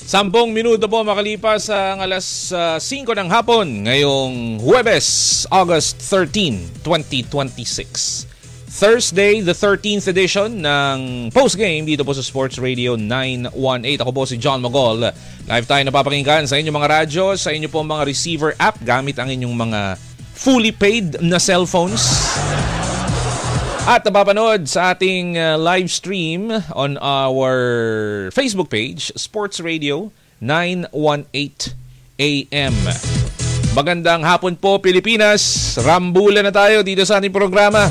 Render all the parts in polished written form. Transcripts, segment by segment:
10 minuto po makalipas ang alas 5 ng hapon ngayong Huwebes, August 13, 2026. Thursday, the 13th edition ng postgame dito po sa Sports Radio 918. Ako po si John Magol. Live tayo napapakinggan sa inyong mga radyo, sa inyong pong mga receiver app gamit ang inyong mga fully paid na cellphones. At napapanood sa ating live stream on our Facebook page, Sports Radio 918 AM. Magandang hapon po Pilipinas. Rambulan na tayo dito sa ating programa.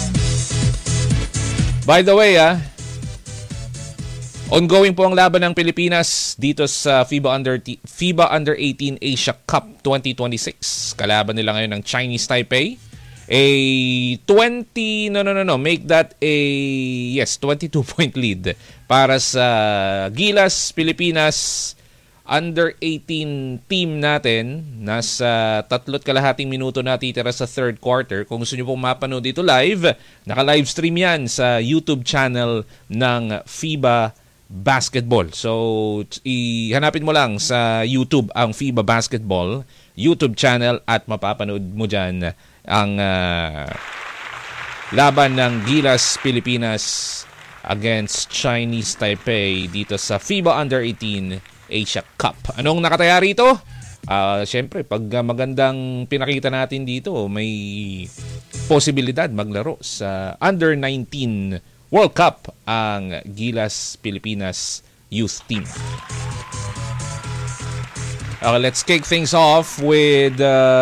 By the way, ongoing po ang laban ng Pilipinas dito sa FIBA Under 18 Asia Cup 2026. Kalaban nila ngayon ng Chinese Taipei. Make that a 22-point lead para sa Gilas Pilipinas Under 18 team natin. Nasa 3.5 minuto na titira sa third quarter. Kung gusto nyo pong mapanood dito live, naka-live stream yan sa YouTube channel ng FIBA Basketball. So, ihanapin mo lang sa YouTube ang FIBA Basketball YouTube channel at mapapanood mo dyan ang laban ng Gilas Pilipinas against Chinese Taipei dito sa FIBA Under 18 Asia Cup. Anong nakataya rito? Siyempre, pag magandang pinakita natin dito, may posibilidad maglaro sa Under 19 World Cup ang Gilas Pilipinas Youth Team. Let's kick things off with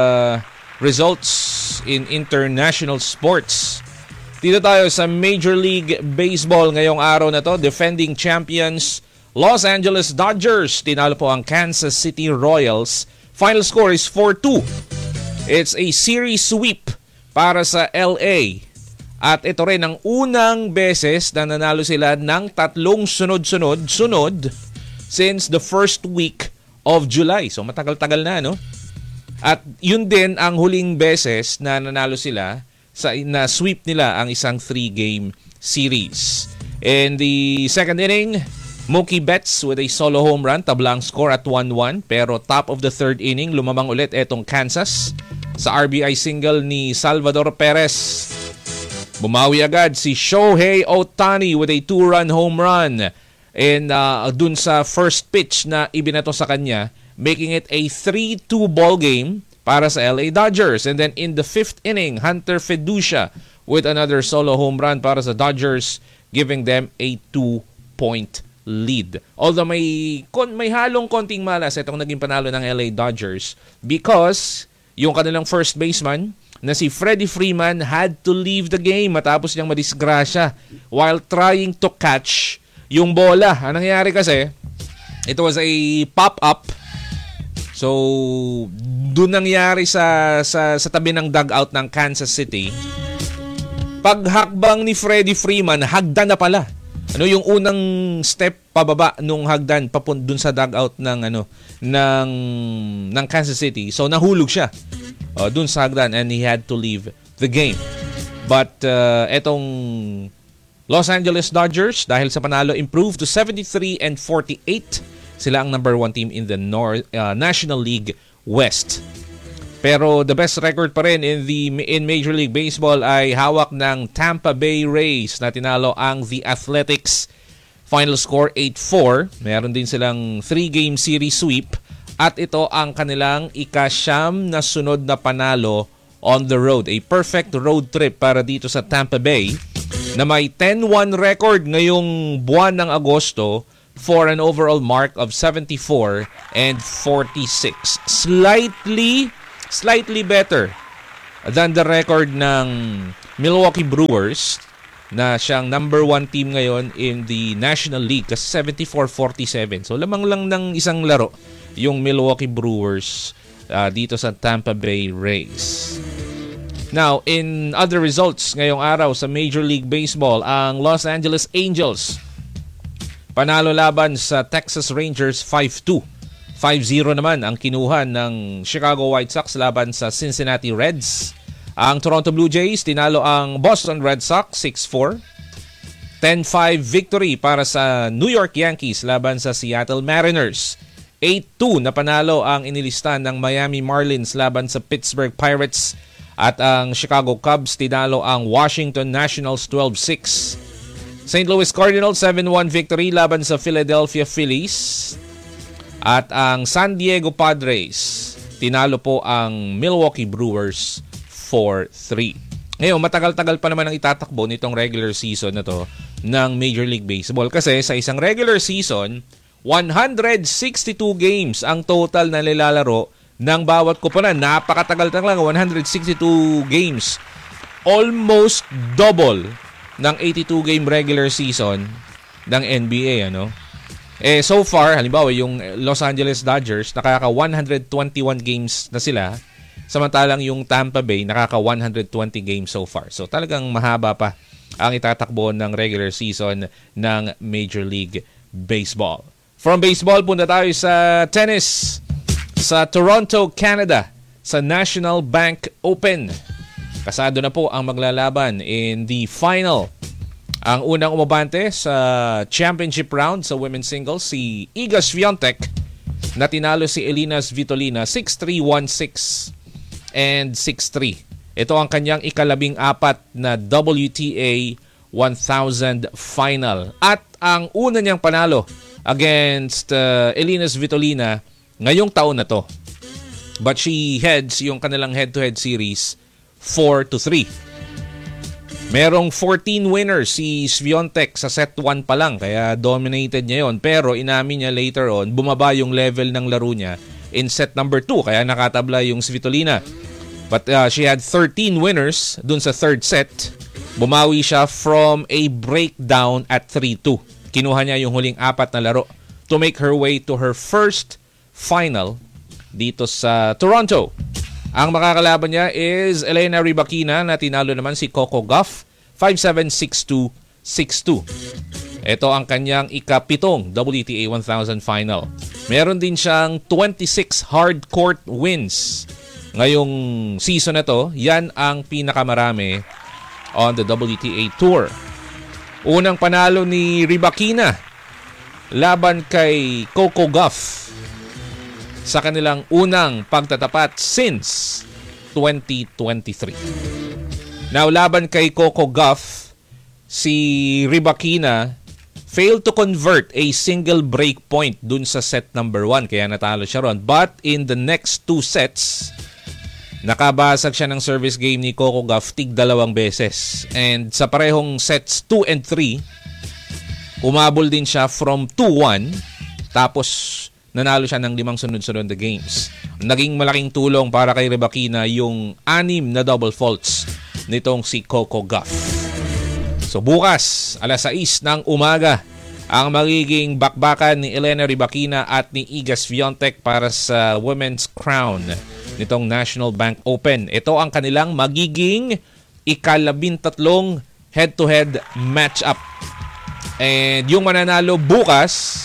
results in international sports. Dito tayo sa Major League Baseball ngayong araw na to. Defending champions Los Angeles Dodgers tinalo po ang Kansas City Royals. Final score is 4-2. It's a series sweep para sa LA. At ito rin ang unang beses na nanalo sila ng 3 sunod-sunod since the first week of July. So matagal-tagal na, no? At yun din ang huling beses na nanalo sila na sweep nila ang isang 3-game series. In the second inning, Mookie Betts with a solo home run, tablang score at 1-1. Pero top of the third inning, lumamang ulit etong Kansas sa RBI single ni Salvador Perez. Bumawi agad si Shohei Ohtani with a 2-run home run. And dun sa first pitch na ibinato sa kanya, making it a 3-2 ball game para sa LA Dodgers. And then in the fifth inning, Hunter Feducia with another solo home run para sa Dodgers, giving them a 2-point lead. Although may halong konting malas itong naging panalo ng LA Dodgers because yung kanilang first baseman na si Freddie Freeman had to leave the game matapos niyang madisgrasya while trying to catch yung bola. Ang nangyari kasi, it was a pop-up. So, doon nangyari sa tabi ng dugout ng Kansas City. Paghakbang ni Freddie Freeman, hagdan na pala. Yung unang step pababa nung hagdan papunta dun sa dugout ng Kansas City. So, nahulog siya dun sa hagdan and he had to leave the game. But etong Los Angeles Dodgers, dahil sa panalo, improved to 73-48. Sila ang number 1 team in the National League West. Pero the best record pa rin in Major League Baseball ay hawak ng Tampa Bay Rays na tinalo ang The Athletics. Final score 8-4. Meron din silang 3-game series sweep. At ito ang kanilang ika-9 na sunod na panalo on the road. A perfect road trip para dito sa Tampa Bay na may 10-1 record ngayong buwan ng Agosto for an overall mark of 74-46. Slightly better than the record ng Milwaukee Brewers na siyang number 1 team ngayon in the National League kasi 74-47. So lamang lang ng isang laro yung Milwaukee Brewers dito sa Tampa Bay Rays. Now, in other results ngayong araw sa Major League Baseball, ang Los Angeles Angels panalo laban sa Texas Rangers 5-2. 5-0 naman ang kinuha ng Chicago White Sox laban sa Cincinnati Reds. Ang Toronto Blue Jays tinalo ang Boston Red Sox 6-4. 10-5 victory para sa New York Yankees laban sa Seattle Mariners. 8-2 na panalo ang inilista ng Miami Marlins laban sa Pittsburgh Pirates. At ang Chicago Cubs tinalo ang Washington Nationals 12-6. St. Louis Cardinals 7-1 victory laban sa Philadelphia Phillies. At ang San Diego Padres tinalo po ang Milwaukee Brewers 4-3. Ngayon, matagal-tagal pa naman ang itatakbo nitong regular season na to ng Major League Baseball. Kasi sa isang regular season, 162 games ang total na nilalaro ng bawat koponan. Napakatagal lang, 162 games. Almost double ng 82-game regular season ng NBA, ano? So far, halimbawa, yung Los Angeles Dodgers, nakaka 121 games na sila. Samantalang yung Tampa Bay, nakaka 120 games so far. So talagang mahaba pa ang itatakbo ng regular season ng Major League Baseball. From baseball, punta tayo sa tennis. Sa Toronto, Canada, sa National Bank Open. Kasado na po ang maglalaban in the final. Ang unang umabante sa championship round sa women's singles, si Iga Swiatek, na tinalo si Elina Svitolina 6-3, 1-6 and 6-3. Ito ang kanyang ikalabing-apat na WTA 1000 final. At ang una niyang panalo against Elina Svitolina ngayong taon na to. But she heads yung kanilang head-to-head series 4-3. Merong 14 winners si Swiatek sa set 1 pa lang, kaya dominated niya yon. Pero inamin niya later on, bumaba yung level ng laro niya in set number 2, kaya nakatabla yung Svitolina. But she had 13 winners dun sa third set. Bumawi siya from a breakdown at 3-2. Kinuha niya yung huling 4 na laro to make her way to her first final dito sa Toronto. Ang makakalaban niya is Elena Rybakina na tinalo naman si Coco Gauff 5-7, 6-2, 6-2. Ito ang kanyang ikapitong WTA 1000 final. Meron din siyang 26 hard court wins ngayong season na to. Yan ang pinakamarami on the WTA Tour. Unang panalo ni Rybakina laban kay Coco Gauff sa kanilang unang pagtatapat since 2023. Now, laban kay Coco Gauff, si Rybakina failed to convert a single break point dun sa set number 1, kaya natalo siya ron. But in the next 2 sets, nakabasag siya ng service game ni Coco Gauff tig 2 beses. And sa parehong sets 2 and 3, umabol din siya from 2-1, tapos nanalo siya ng 5 sunod-sunod na games. Naging malaking tulong para kay Rybakina yung 6 na double faults nitong si Coco Gauff. So bukas, alas 6 ng umaga, ang magiging bakbakan ni Elena Rybakina at ni Iga Swiatek para sa Women's Crown nitong National Bank Open. Ito ang kanilang magiging ika-13 head-to-head match-up. And yung mananalo bukas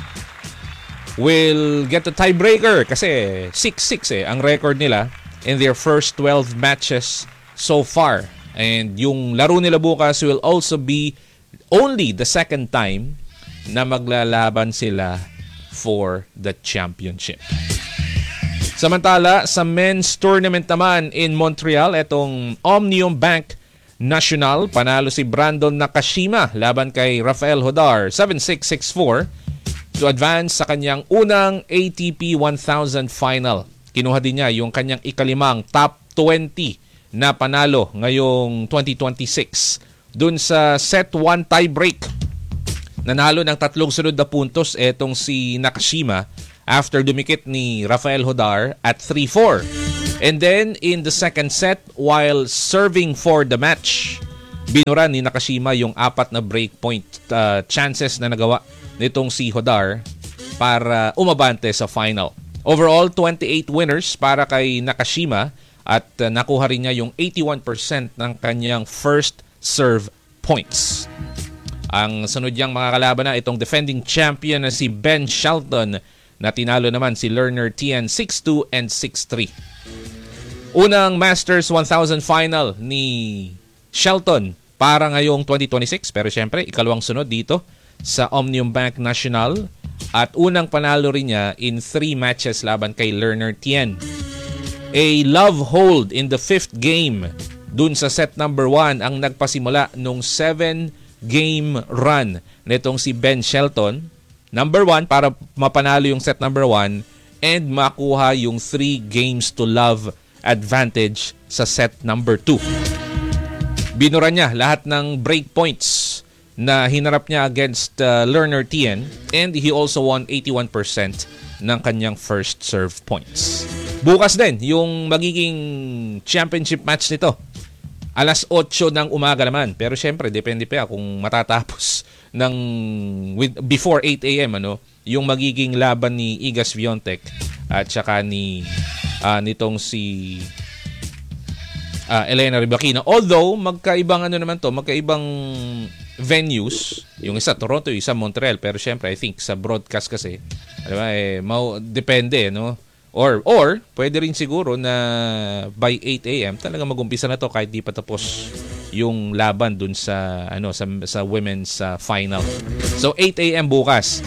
will get the tiebreaker kasi 6-6 ang record nila in their first 12 matches so far. And yung laro nila bukas will also be only the second time na maglalaban sila for the championship. Samantala, sa men's tournament naman in Montreal, itong Omnium Bank National, panalo si Brandon Nakashima laban kay Rafael Hodar 7-6, 6-4 to advance sa kanyang unang ATP 1000 final. Kinuha din niya yung kanyang ikalimang top 20 na panalo ngayong 2026. Dun sa set 1 tiebreak, nanalo ng 3 sunod na puntos etong si Nakashima after dumikit ni Rafael Hodar at 3-4. And then in the second set, while serving for the match, binura ni Nakashima yung 4 na break point chances na nagawa nitong si Hodar para umabante sa final. Overall, 28 winners para kay Nakashima at nakuha rin niya yung 81% ng kanyang first serve points. Ang sunod niyang mga kalaban na itong defending champion na si Ben Shelton na tinalo naman si Lerner Tien 6-2 and 6-3. Unang Masters 1000 final ni Shelton para ngayong 2026. Pero syempre, ikalawang sunod dito sa Omnium Bank National. At unang panalo rin niya in 3 matches laban kay Lerner Tien. A love hold in the 5th game dun sa set number 1 ang nagpasimula nung 7-game run nitong si Ben Shelton. Number 1 para mapanalo yung set number 1 and makuha yung 3 games to love advantage sa set number 2. Binura niya lahat ng break points na hinarap niya against Lerner Tien, and he also won 81% ng kanyang first serve points. Bukas din yung magiging championship match nito. Alas 8 ng umaga naman. Pero syempre, depende pa kung matatapos ng before 8 a.m. Yung magiging laban ni Iga Swiatek at saka nitong si Elena Rybakina. Although, magkaibang magkaibang venues. Yung isa, Toronto, yung isa, Montreal. Pero syempre, I think sa broadcast kasi, depende, no? Or pwede rin siguro na by 8 a.m. talaga mag-umpisa na to kahit di pa tapos yung laban dun sa sa women's final. So 8 a.m. bukas.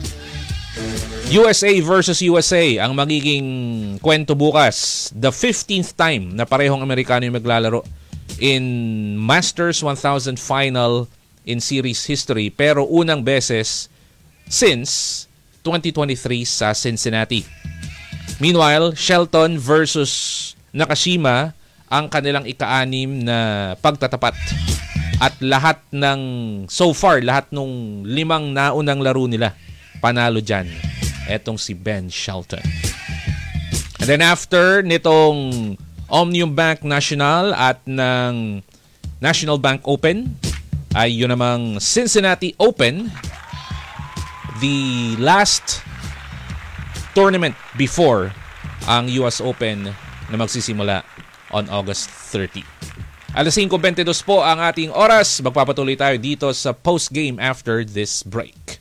USA versus USA ang magiging kwento bukas. The 15th time na parehong Amerikano yung maglalaro in Masters 1000 final in series history, pero unang beses since 2023 sa Cincinnati. Meanwhile, Shelton versus Nakashima ang kanilang ika-6 na pagtatapat. At lahat lahat nung 5 naunang laro nila, panalo dyan. Etong si Ben Shelton. And then after nitong Omnium Bank National at ng National Bank Open, ay yun namang Cincinnati Open, the last tournament before ang US Open na magsisimula on August 30. Alas 5:22 po ang ating oras. Magpapatuloy tayo dito sa post-game after this break.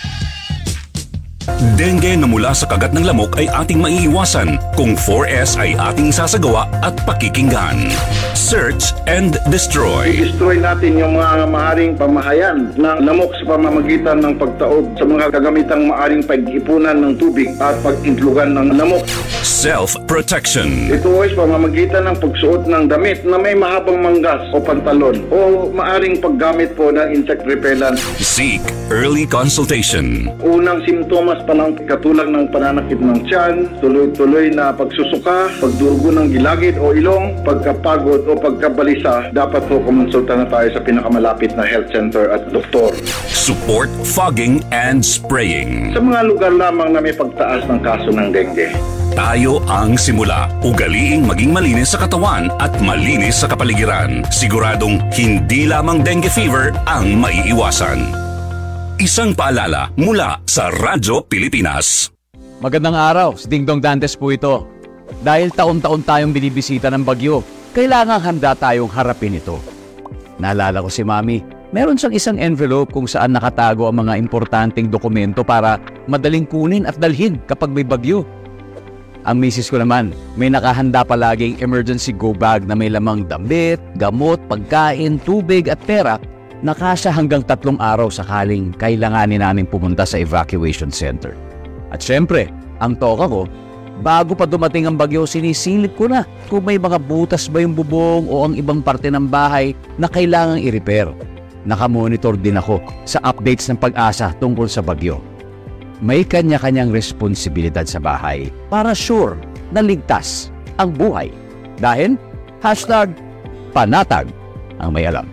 Dengue na mula sa kagat ng lamok ay ating maiiwasan kung 4S ay ating sasagawa at pakikinggan. Search and destroy. I-destroy natin yung mga maaring pamahayan ng lamok sa pamamagitan ng pagtaob sa mga kagamitang maaring pag-ipunan ng tubig at pag-intlugan ng lamok. Self-protection. Ito ay pamamagitan ng pagsuot ng damit na may mahabang manggas o pantalon o maaring paggamit po ng insect repellent. Seek early consultation. Unang simptomas pa lang katulad ng pananakit ng tiyan, tuloy-tuloy na pagsusuka, pagdurugo ng gilagid o ilong, pagkapagod o pagkabalisa, dapat po kumonsulta na tayo sa pinakamalapit na health center at doktor. Support fogging and spraying. Sa mga lugar lamang na may pagtaas ng kaso ng dengue. Tayo ang simula. Ugaliing maging malinis sa katawan at malinis sa kapaligiran. Siguradong hindi lamang dengue fever ang maiiwasan. Isang paalala mula sa Radyo Pilipinas. Magandang araw, si Dingdong Dantes po ito. Dahil taon-taon tayong binibisita ng bagyo, kailangang handa tayong harapin ito. Naalala ko si Mami, meron siyang isang envelope kung saan nakatago ang mga importanteng dokumento para madaling kunin at dalhin kapag may bagyo. Ang misis ko naman, may nakahanda palaging emergency go bag na may lamang damit, gamot, pagkain, tubig at pera na kasya hanggang 3 araw sakaling kailanganin namin pumunta sa evacuation center. At syempre, ang toka ko, bago pa dumating ang bagyo, sinisilip ko na kung may mga butas ba yung bubong o ang ibang parte ng bahay na kailangang i-repair. Nakamonitor din ako sa updates ng Pag-asa tungkol sa bagyo. May kanya-kanyang responsibilidad sa bahay para sure na ligtas ang buhay. Dahil, #panatag ang may alam.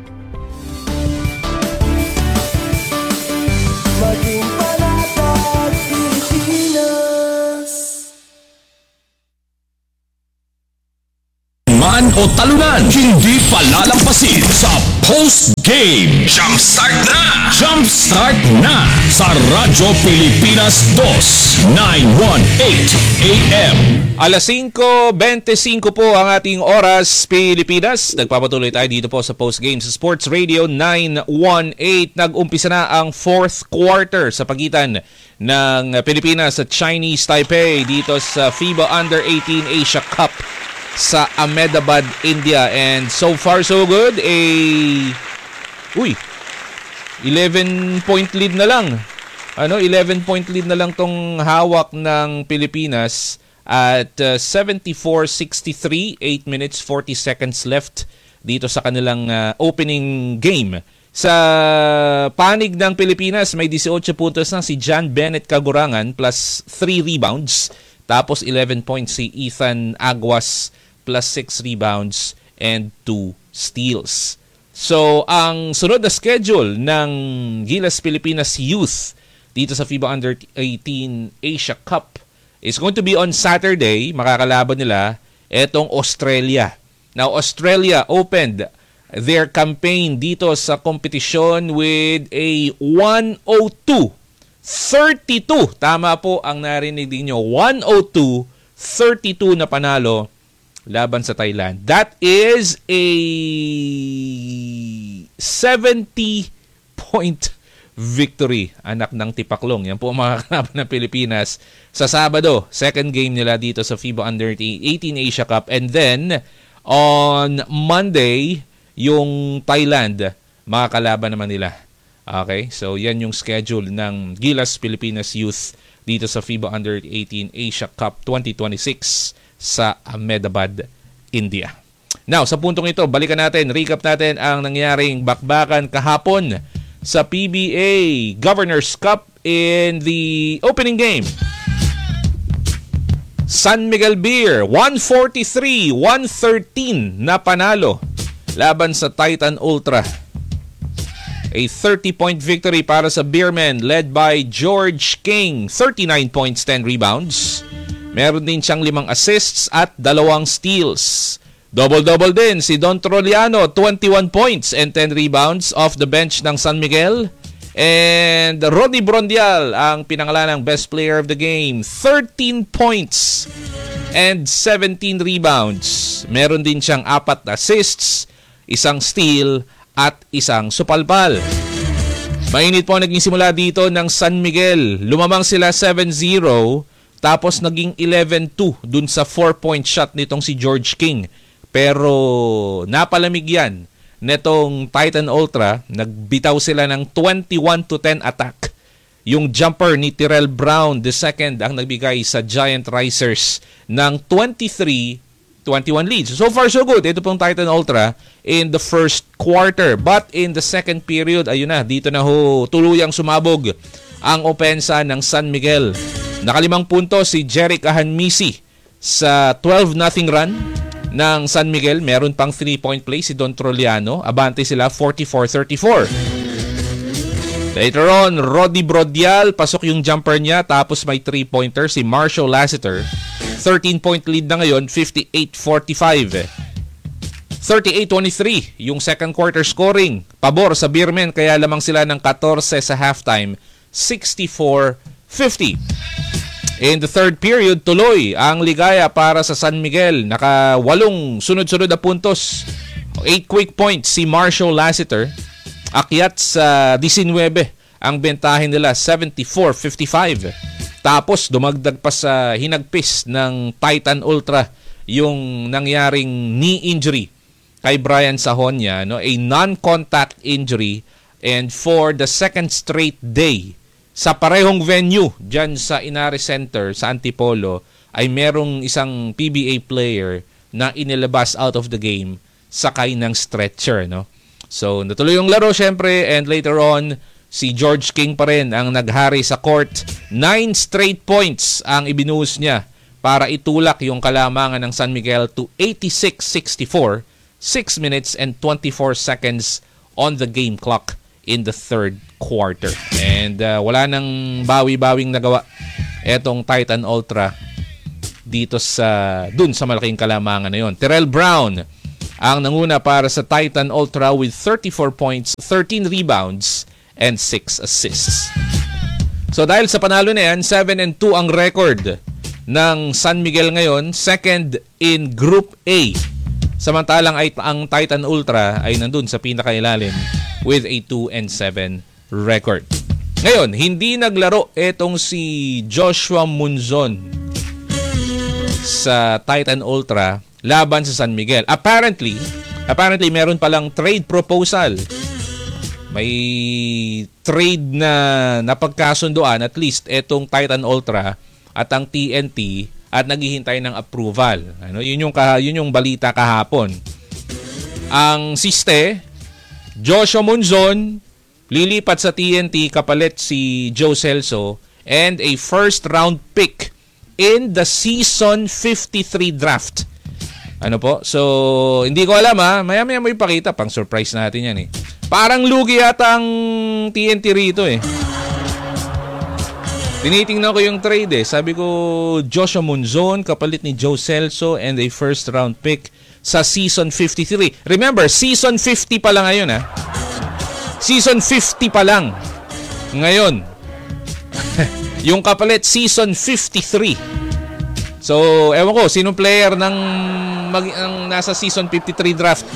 Maging panatag Pilipinas. Man o talunan, hindi palalampasin sa post-game. Jumpstart na! Jumpstart na! Sa Radyo Pilipinas 2, 918 AM. Alas 5:25 po ang ating oras, Pilipinas. Nagpapatuloy tayo dito po sa Post Game sa Sports Radio 918. Nag-umpisa na ang 4th quarter sa pagitan ng Pilipinas at Chinese Taipei dito sa FIBA Under-18 Asia Cup sa Ahmedabad, India. And so far so good, a 11-point lead na lang. 11-point lead na lang tong hawak ng Pilipinas at 74-63, 8 minutes 40 seconds left dito sa kanilang opening game. Sa panig ng Pilipinas, may 18 puntos na si John Bennett Kagurangan plus 3 rebounds. Tapos 11 points si Ethan Aguas plus 6 rebounds and 2 steals. So, ang sunod na schedule ng Gilas Pilipinas Youth dito sa FIBA Under-18 Asia Cup is going to be on Saturday. Makakalaban nila etong Australia. Now, Australia opened their campaign dito sa kompetisyon with a 102-32. Tama po ang narinig ninyo. 102-32 na panalo laban sa Thailand. That is a 70-point victory. Anak ng tipaklong. Yan po ang makakalaban ng Pilipinas sa Sabado. Second game nila dito sa FIBA Under-18 Asia Cup. And then, on Monday, yung Thailand, makakalaban naman nila. Okay? So, yan yung schedule ng Gilas Pilipinas Youth dito sa FIBA Under-18 Asia Cup 2026 sa Ahmedabad, India. Now, sa puntong ito, balikan natin, recap natin ang nangyaring bakbakan kahapon sa PBA Governors Cup in the opening game. San Miguel Beer, 143-113 na panalo laban sa Titan Ultra. A 30-point victory para sa Beermen led by George King, 39 points, 10 rebounds. Meron din siyang 5 assists at 2 steals. Double-double din si Don Troliano, 21 points and 10 rebounds off the bench ng San Miguel. And Rodney Brondial, ang pinangalan ng best player of the game, 13 points and 17 rebounds. Meron din siyang 4 assists, 1 steal at 1 supalpal. Mainit po naging simula dito ng San Miguel. Lumamang sila 7-0 tapos naging 11-2 dun sa 4-point shot nitong si George King. Pero napalamig yan netong Titan Ultra. Nagbitaw sila ng 21-10 attack. Yung jumper ni Tyrell Brown II ang nagbigay sa Giant Risers ng 23-21 leads. So far so good. Ito pong Titan Ultra in the first quarter. But in the second period, ayun na, dito na ho tuluyang sumabog ang opensa ng San Miguel. Naka5 puntos si Jeric Ahanmisi sa 12-0 run ng San Miguel. Meron pang 3-point play si Don Troliano. Abante sila 44-34. Later on, Rodney Brodial, pasok yung jumper niya. Tapos may 3-pointer si Marshall Lassiter. 13-point lead na ngayon, 58-45. 38-23 yung second quarter scoring. Pabor sa Beermen, kaya lamang sila ng 14 sa halftime. 64-50. In the third period, tuloy ang ligaya para sa San Miguel. Naka-8 sunod-sunod na puntos. 8 quick points si Marshall Lassiter. Akyat sa 19 ang bentahin nila, 74-55. Tapos dumagdag pa sa hinagpis ng Titan Ultra yung nangyaring knee injury kay Brian Sahonia, no? A non-contact injury, and for the second straight day sa parehong venue dyan sa Inari Center sa Antipolo ay merong isang PBA player na inilabas out of the game sakay ng stretcher, no? So natuloy yung laro syempre, and later on si George King pa rin ang naghari sa court. 9 straight points ang ibinuhos niya para itulak yung kalamangan ng San Miguel to 86-64, 6 minutes and 24 seconds on the game clock in the third quarter. And wala nang bawi-bawing nagawa etong Titan Ultra dito sa dun sa malaking kalamangan na yon. Tyrell Brown ang nanguna para sa Titan Ultra with 34 points, 13 rebounds, and 6 assists. So dahil sa panalo na yan, 7-2 ang record ng San Miguel ngayon, second in Group A. Samantalang ang Titan Ultra ay nandun sa pinakailalim with a 2-7 record. Ngayon, hindi naglaro etong si Joshua Munzon sa Titan Ultra laban sa San Miguel. Apparently meron palang trade proposal may trade na napagkasunduan, at least etong Titan Ultra at ang TNT, at naghihintay ng approval. Ano, yun yung balita kahapon. Ang siste, Joshua Monzon lilipat sa TNT kapalit si Joe Celso and a first round pick in the season 53 draft. Ano po? So, hindi ko alam Maya-maya mo ipakita. Pang surprise natin yan Parang lugi yata ang TNT rito Tinitingnan ko yung trade Sabi ko, Joshua Monzon kapalit ni Joe Celso and a first round pick sa season 53. Remember, season 50 pa lang ngayon Season 50 pa lang ngayon. Yung kapalit, season 53. So, ewan ko, sinong player ng nasa season 53 draft?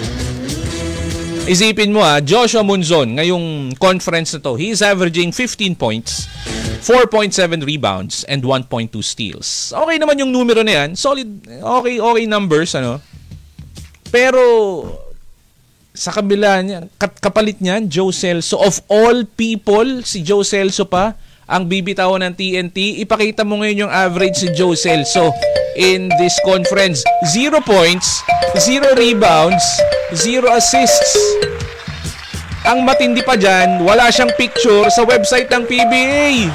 Isipin mo Joshua Monzon, ngayong conference na to, he is averaging 15 points, 4.7 rebounds, and 1.2 steals. Okay naman yung numero na yan. Solid, okay numbers, Pero, sa kabila niya, kapalit niyan, Joe Celso. Of all people, si Joe Celso pa ang bibitawan ng TNT. Ipakita mo ngayon yung average si Joe Celso in this conference. 0 points, 0 rebounds, 0 assists. Ang matindi pa dyan, wala siyang picture sa website ng PBA.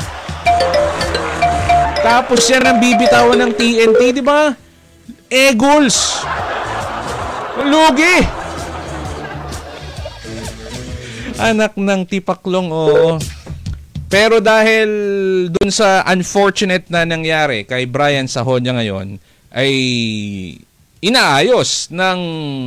Tapos yan ang bibitawan ng TNT, di ba? Eagles. Lugi. Anak ng tipaklong, oo. Pero dahil dun sa unfortunate na nangyari kay Brian Sahonia ngayon, ay inaayos ng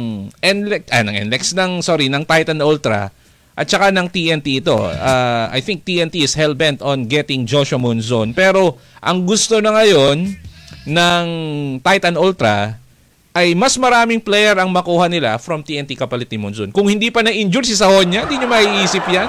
ng Titan Ultra at saka ng TNT ito. I think TNT is hell-bent on getting Joshua Monzon. Pero ang gusto na ngayon ng Titan Ultra ay mas maraming player ang makuha nila from TNT kapalit ni Monzon. Kung hindi pa na-injure si Sahonia, hindi nyo maiisip yan.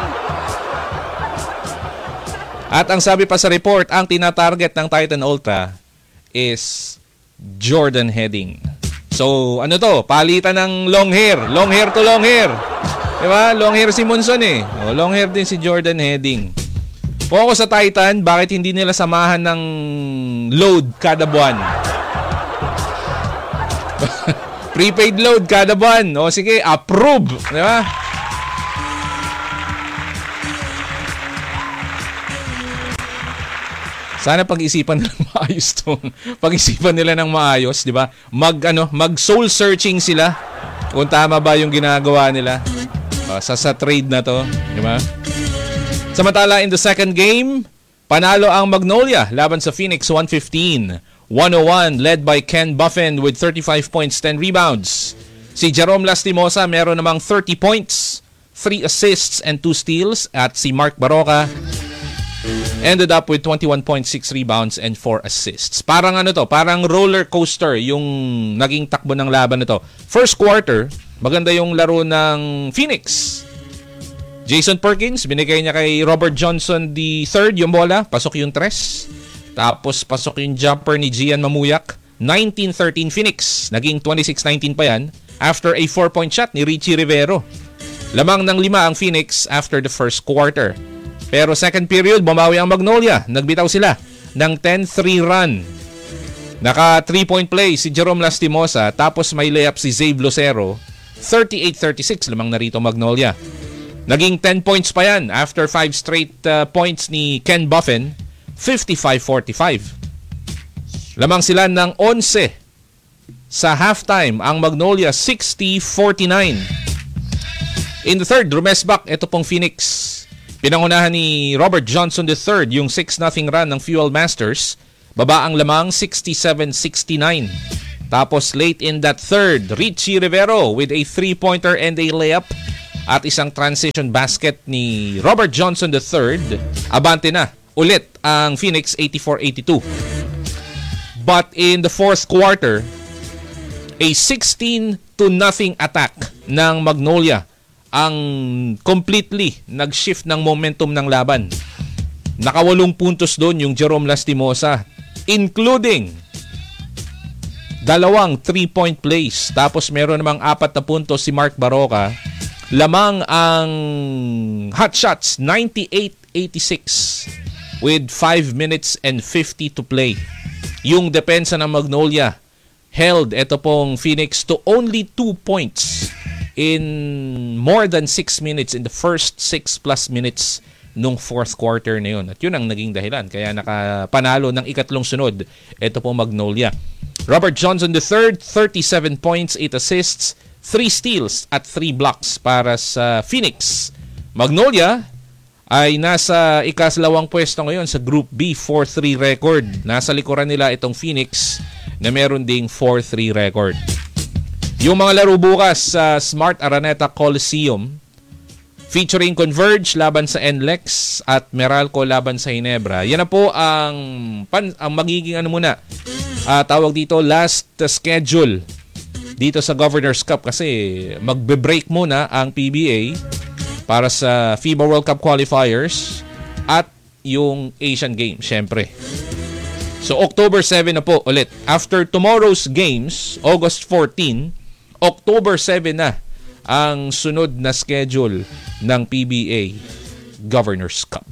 At ang sabi pa sa report, ang tinatarget ng Titan Ultra is Jordan Heading. So, ano to? Palitan ng long hair. Long hair to long hair. Diba? Long hair si Monzon long hair din si Jordan Heading. Focus sa Titan, bakit hindi nila samahan ng load kada buwan? Prepaid load kada buwan. O sige, approve. Di ba? Sana pag-isipan nila maayos to. Pag-isipan nila ng maayos, di ba? Mag soul searching sila kung tama ba yung ginagawa nila sa trade na to, di ba? Samantala in the second game, panalo ang Magnolia laban sa Phoenix 115-101, led by Ken Buffen with 35 points, 10 rebounds. Si Jerome Lastimosa meron namang 30 points, 3 assists and 2 steals, at si Mark Baroka ended up with 21.6 rebounds and 4 assists. Parang parang roller coaster yung naging takbo ng laban nito. First quarter, maganda yung laro ng Phoenix. Jason Perkins, binigay niya kay Robert Johnson the third yung bola, pasok yung tres. Tapos pasok yung jumper ni Gian Mamuyak. 19-13 Phoenix, naging 26-19 pa yan after a 4-point shot ni Richie Rivero. Lamang ng 5 ang Phoenix after the first quarter. Pero second period, bumawi ang Magnolia. Nagbitaw sila ng 10-3 run. Naka 3-point play si Jerome Lastimosa, tapos may layup si Zave Lucero. 38-36 lamang na rito Magnolia. Naging 10 points pa yan after 5 straight points ni Ken Buffen. 55-45. Lamang sila ng 11 sa halftime ang Magnolia, 60-49. In the third, rumesbak ito pong Phoenix. Pinangunahan ni Robert Johnson III yung 6-0 run ng Fuel Masters. Baba ang lamang 67-69. Tapos late in that third, Richie Rivero with a 3-pointer and a layup at isang transition basket ni Robert Johnson III. Abante na ulit ang Phoenix, 84-82. But in the fourth quarter, a 16-0 attack ng Magnolia ang completely nag-shift ng momentum ng laban. Naka-8 puntos doon yung Jerome Lastimosa, including 2 3-point plays. Tapos meron namang 4 na puntos si Mark Baroka. lamang ang Hotshots 98-86 with 5 minutes and 50 to play. Yung depensa ng Magnolia held ito pong Phoenix to only 2 points in more than 6 minutes in the first 6 plus minutes nung fourth quarter na yun. At yun ang naging dahilan. Kaya nakapanalo ng ikatlong sunod ito pong Magnolia. Robert Johnson III, 37 points, 8 assists, 3 steals at 3 blocks para sa Phoenix. Magnolia ay nasa ikasalawang pwesto ngayon sa Group B, 4-3 record. Nasa likuran nila itong Phoenix na meron ding 4-3 record. Yung mga laro bukas sa Smart Araneta Coliseum, featuring Converge laban sa NLEX at Meralco laban sa Ginebra. Yan na po ang magiging tawag dito, last schedule dito sa Governor's Cup kasi magbe-break muna ang PBA para sa FIBA World Cup qualifiers at yung Asian Games, syempre. So October 7 na po ulit. After tomorrow's games, August 14, October 7 na ang sunod na schedule ng PBA Governor's Cup.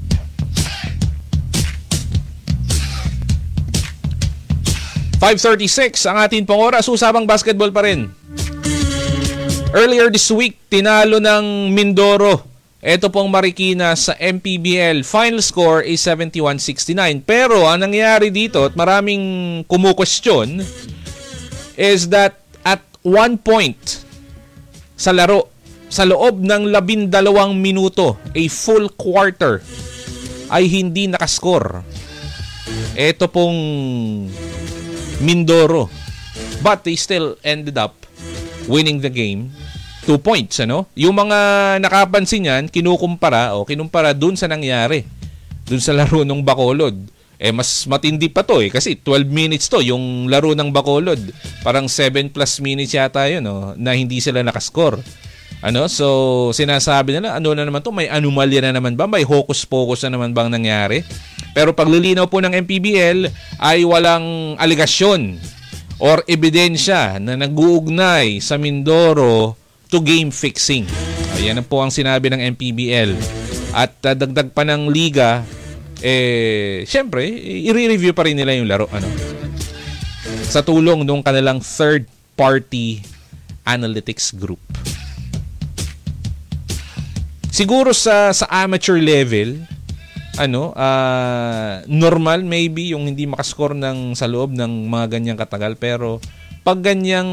.536 ang ating pong oras. Usapang basketball pa rin. Earlier this week, tinalo ng Mindoro ito pong Marikina sa MPBL. Final score is 71-69. Pero ang nangyari dito at maraming kumukwestiyon is that at one point sa laro, sa loob ng 12 minuto, a full quarter, ay hindi nakascore ito pong Mindoro. But they still ended up winning the game. 2 points, ano? Yung mga nakapansin yan, kinumpara dun sa nangyari. Dun sa laro ng Bacolod. Mas matindi pa to kasi 12 minutes to yung laro ng Bacolod. Parang 7 plus minutes yata yun, na hindi sila nakascore. So sinasabi nila, ano na naman to? May anomalya na naman ba? May hocus-pocus na naman bang nangyari? Pero paglilinaw po ng MPBL ay walang aligasyon or ebidensya na nag-uugnay sa Mindoro to game fixing. Ayan na po ang sinabi ng MPBL. At dagdag pa ng liga, syempre, i-review pa rin nila yung laro. Sa tulong ng kanilang third-party analytics group. Siguro sa amateur level, normal maybe yung hindi makascore sa loob ng mga ganyang katagal. Pero pag ganyang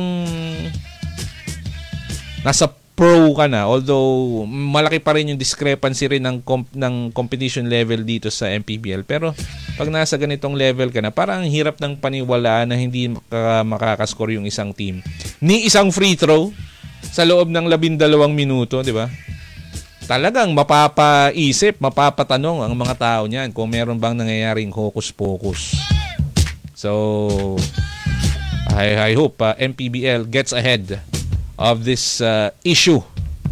nasa pro ka na, although malaki pa rin yung discrepancy rin ng competition level dito sa MPBL, pero pag nasa ganitong level ka na, parang hirap ng paniwalaan na hindi makakascore yung isang team ni isang free throw sa loob ng 12 minuto, di ba? Talagang mapapaisip, mapapatanong ang mga tao niyan kung meron bang nangyayaring hocus-pocus. So I hope MPBL gets ahead of this issue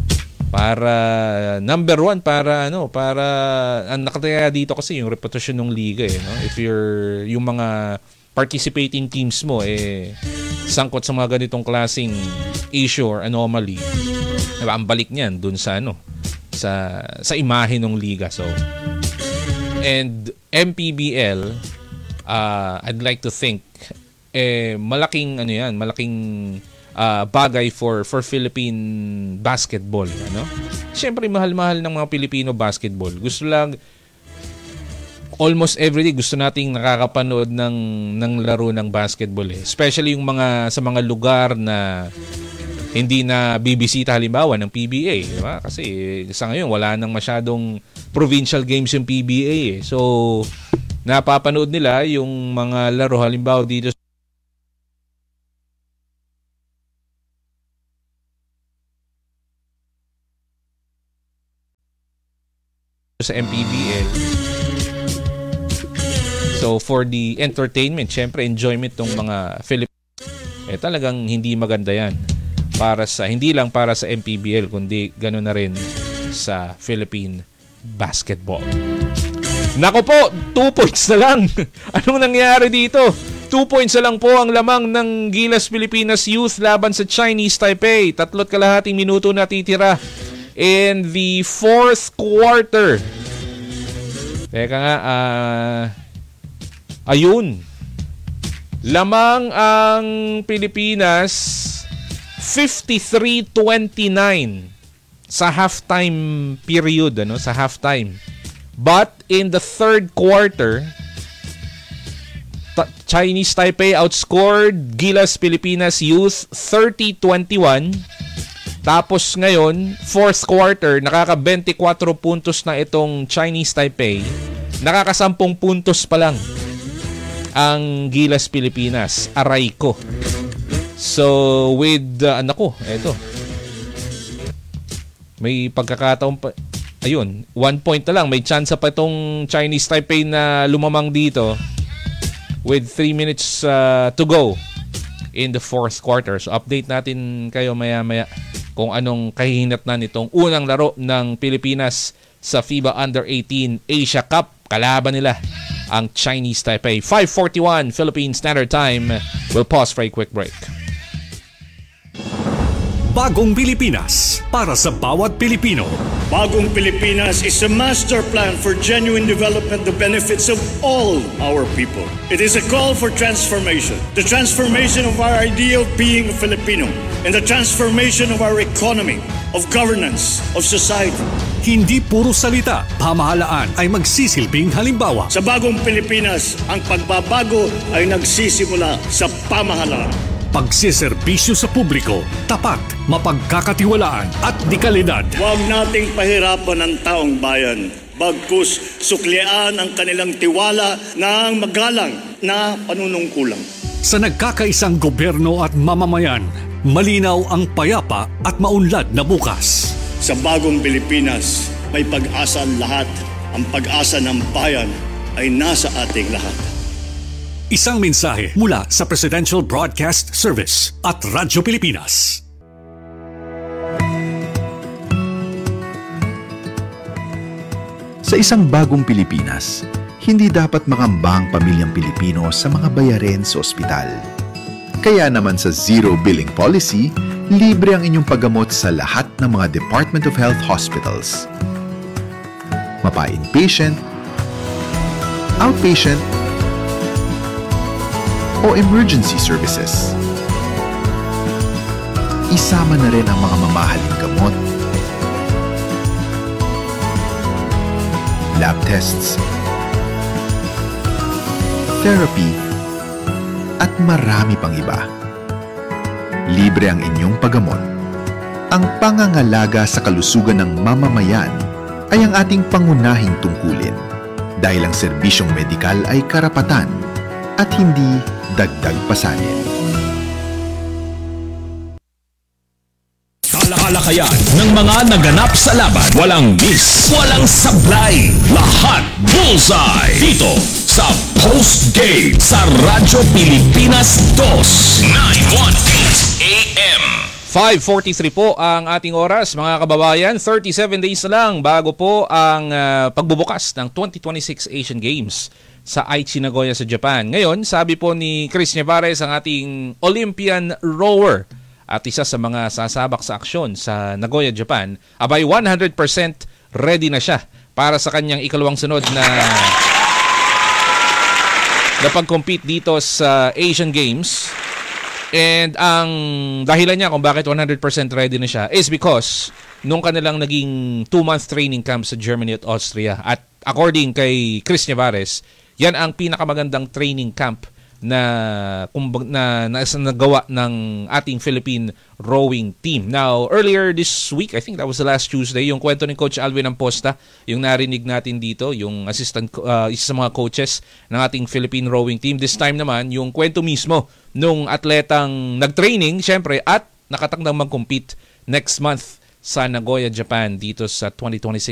para number one, para ang nakataya dito kasi yung reputasyon ng liga if yung mga participating teams mo sangkot sa mga ganitong klaseng issue or anomaly, diba, ang balik niyan dun sa sa imahe ng liga. So and MPBL, I'd like to think malaking bagay for Philippine basketball, Siyempre mahal-mahal ng mga Pilipino basketball. Gusto lang almost everyday gusto nating nakakapanood ng laro ng basketball Especially yung sa mga lugar na hindi na bibisita halimbawa ng PBA, di ba? Kasi sa ngayon wala nang masyadong provincial games yung PBA So napapanood nila yung mga laro halimbawa dito sa MPBL. So for the entertainment, syempre enjoyment ng mga Philippines, talagang hindi maganda yan hindi lang para sa MPBL kundi ganoon na rin sa Philippine basketball. Nako po, 2 points na lang. Anong nangyari dito? 2 points na lang po ang lamang ng Gilas Pilipinas Youth laban sa Chinese Taipei. 3.5 minuto na titira in the fourth quarter. Teka nga, ayun. Lamang ang Pilipinas 53-29 sa halftime period, sa halftime. But in the third quarter, Chinese Taipei outscored Gilas Pilipinas Youth 30-21. Tapos ngayon, fourth quarter, nakaka-24 puntos na itong Chinese Taipei. Nakaka-10 puntos pa lang ang Gilas Pilipinas. Aray ko. So, with, eto. May pagkakataon pa. Ayun, 1 point na lang. May chance pa itong Chinese Taipei na lumamang dito with 3 minutes to go in the fourth quarter. So, update natin kayo maya-maya kung anong kahihinatnan nitong unang laro ng Pilipinas sa FIBA Under-18 Asia Cup. Kalaban nila ang Chinese Taipei. 5:41 Philippine Standard Time. We'll pause for a quick break. Bagong Pilipinas para sa bawat Pilipino. Bagong Pilipinas is a master plan for genuine development, the benefits of all our people. It is a call for transformation. The transformation of our idea of being a Filipino and the transformation of our economy, of governance, of society. Hindi puro salita, pamahalaan ay magsisilbing halimbawa. Sa bagong Pilipinas, ang pagbabago ay nagsisimula sa pamahalaan. Pagsiserbisyo sa publiko, tapat, mapagkakatiwalaan at dekalidad. Huwag nating pahirapan ang taong bayan. Bagkus suklian ang kanilang tiwala ng magalang na panunungkulang. Sa nagkakaisang gobyerno at mamamayan, malinaw ang payapa at maunlad na bukas. Sa bagong Pilipinas, may pag-asa ang lahat. Ang pag-asa ng bayan ay nasa ating lahat. Isang mensahe mula sa Presidential Broadcast Service at Radyo Pilipinas. Sa isang bagong Pilipinas, hindi dapat mangamba ang pamilyang Pilipino sa mga bayarin sa ospital. Kaya naman sa Zero Billing Policy, libre ang inyong paggamot sa lahat ng mga Department of Health hospitals. Mapa-inpatient, outpatient, o emergency services. Isama na rin ang mga mamahaling gamot, lab tests, therapy, at marami pang iba. Libre ang inyong paggamot. Ang pangangalaga sa kalusugan ng mamamayan ay ang ating pangunahing tungkulin dahil ang serbisyong medikal ay karapatan at hindi dagdag pasanin. Talakayan ng mga naganap sa laban. Walang miss, walang sablay. Lahat bullseye. Dito sa Post Game sa Radyo Pilipinas 2, 918 AM. 5:43 po ang ating oras, mga kababayan. 37 days na lang bago po ang pagbubukas ng 2026 Asian Games sa Aichi, Nagoya sa Japan. Ngayon, sabi po ni Chris Nevares, ang ating Olympian rower at isa sa mga sasabak sa aksyon sa Nagoya, Japan, abay 100% ready na siya para sa kanyang ikalawang sunod na pag-compete dito sa Asian Games. And ang dahilan niya kung bakit 100% ready na siya is because nung kanilang naging 2-month training camp sa Germany at Austria. At according kay Chris Nevares, yan ang pinakamagandang training camp na nagawa ng ating Philippine rowing team. Now, earlier this week, I think that was the last Tuesday, yung kwento ni Coach Alvin Amposta, yung narinig natin dito, yung isa sa mga coaches ng ating Philippine rowing team. This time naman, yung kwento mismo nung atletang nag-training, syempre, at nakatangdang mag-compete next month sa Nagoya, Japan dito sa 2026